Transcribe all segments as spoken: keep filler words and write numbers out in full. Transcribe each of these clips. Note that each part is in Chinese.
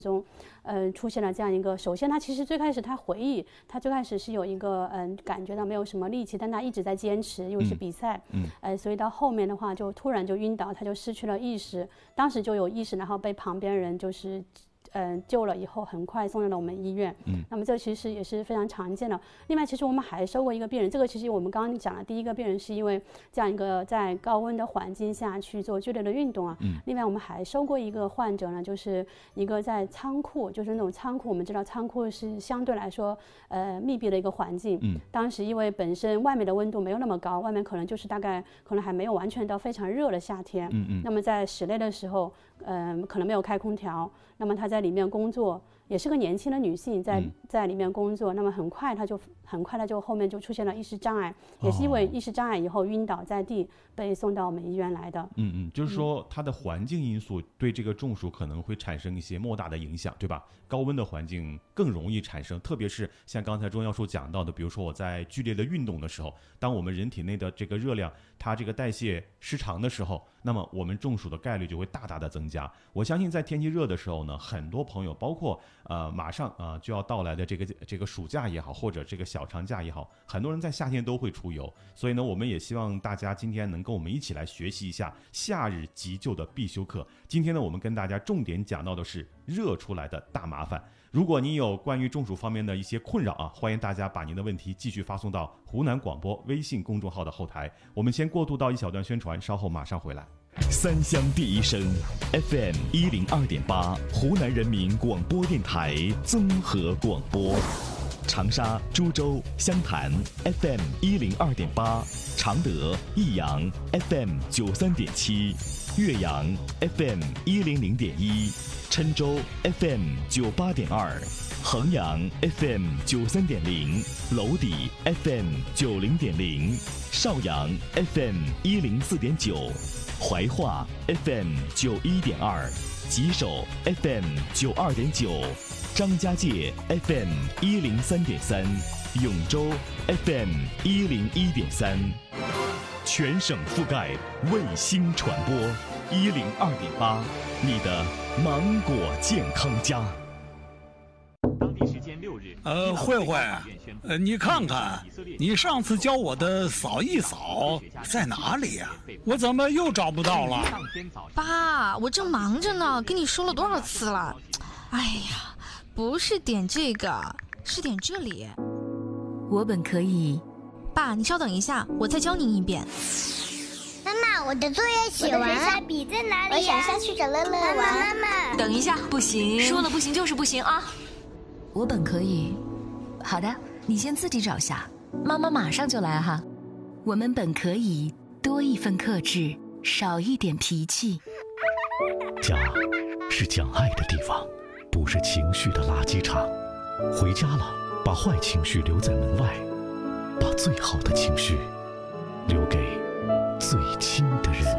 中，呃，出现了这样一个，首先他其实最开始他回忆，他最开始是有一个嗯、呃、感觉到没有什么力气，但他一直在坚持，因为是比赛，嗯，呃，所以到后面的话就突然就晕倒，他就失去了意识，当时就有意识，然后被旁边人就是。嗯、呃，救了以后，很快送到了我们医院。嗯，那么这其实也是非常常见的。另外，其实我们还收过一个病人，这个其实我们刚刚讲了，第一个病人是因为这样一个在高温的环境下去做剧烈的运动啊。嗯。另外，我们还收过一个患者呢，就是一个在仓库，就是那种仓库，我们知道仓库是相对来说呃密闭的一个环境。嗯。当时因为本身外面的温度没有那么高，外面可能就是大概可能还没有完全到非常热的夏天。嗯嗯。那么在室内的时候，嗯、呃，可能没有开空调。那么她在里面工作，也是个年轻的女性，在在里面工作。那么很快她就很快她就后面就出现了意识障碍，也是因为意识障碍以后晕倒在地，被送到我们医院来的。 嗯嗯，就是说她的环境因素对这个中暑可能会产生一些莫大的影响，对吧？高温的环境更容易产生，特别是像刚才钟教授讲到的，比如说我在剧烈的运动的时候，当我们人体内的这个热量它这个代谢失常的时候，那么我们中暑的概率就会大大的增加。我相信在天气热的时候呢，很多朋友包括呃马上啊、呃、就要到来的这个这个暑假也好，或者这个小长假也好，很多人在夏天都会出游。所以呢，我们也希望大家今天能跟我们一起来学习一下夏日急救的必修课。今天呢，我们跟大家重点讲到的是热出来的大麻烦。如果你有关于中暑方面的一些困扰啊，欢迎大家把您的问题继续发送到湖南广播微信公众号的后台。我们先过渡到一小段宣传，稍后马上回来。 三湘第一声 F M 一零二点八，湖南人民广播电台综合广播。长沙、株洲、湘潭 F M 一零二点八，常德、益阳 F M 九三点七，岳阳 F M 一零零点一，郴州 F M 九八点二，衡阳 F M 九三点零，娄底 F M 九零点零，邵阳 F M 一零四点九，怀化 F M 九一点二，吉首 F M 九二点九。张家界 F M 一零三点三，永州 F M 一零一点三，全省覆盖卫星传播一零二点八，你的芒果健康家。 当地时间六日， 呃，慧慧，呃，你看看，你上次教我的扫一扫在哪里呀？我怎么又找不到了？ 爸，我正忙着呢，跟你说了多少次了？哎呀。不是点这个，是点这里。 我本可以。 爸，你稍等一下，我再教您一遍。 妈妈，我的作业写完了。我的水彩笔在哪里呀？我想下去找乐乐玩。妈妈， 等一下，不行。 说了不行就是不行啊。 我本可以。好的，你先自己找下，妈妈马上就来哈。我们本可以多一份克制，少一点脾气。 家是讲爱的地方，不是情绪的垃圾场。回家了，把坏情绪留在门外，把最好的情绪留给最亲的人。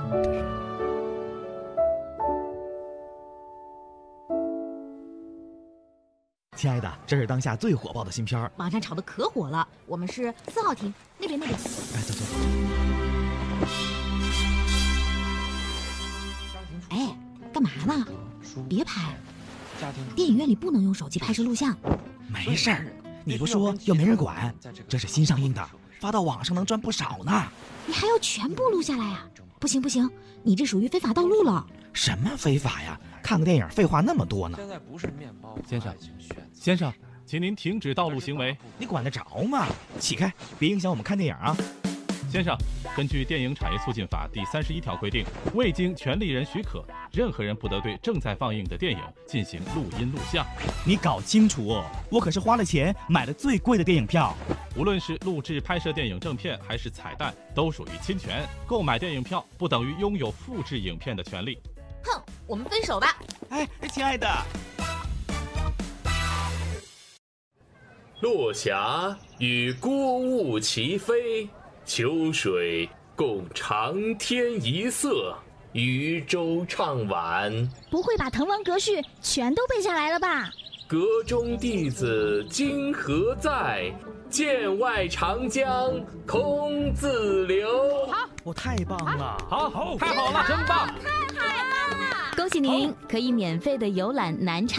亲爱的，这是当下最火爆的新片， 网上炒的可火了。我们是四号厅，那边那边。 哎，走走。 哎，干嘛呢？别拍。电影院里不能用手机拍摄录像。 没事儿，你不说又没人管。这是新上映的，发到网上能赚不少呢。 你还要全部录下来呀？不行不行，你这属于非法盗录了。 什么非法呀？看个电影废话那么多呢。 现在不是面包， 先生，先生，请您停止盗录行为。 你管得着吗？起开，别影响我们看电影啊！ 先生，根据电影产业促进法第三十一条规定，未经权利人许可，任何人不得对正在放映的电影进行录音录像。 你搞清楚，我可是花了钱买了最贵的电影票。 无论是录制拍摄电影正片还是彩蛋，都属于侵权。购买电影票不等于拥有复制影片的权利。 哼，我们分手吧。 哎，亲爱的。 落霞与孤鹜齐飞，秋水共长天一色，渔舟唱晚。 不会把滕王阁序全都背下来了吧？ 阁中弟子今何在？剑外长江空自流。 好，我、哦、太棒了！ 好，好，太好了，真棒！ 太好了！ 恭喜您可以免费的游览南昌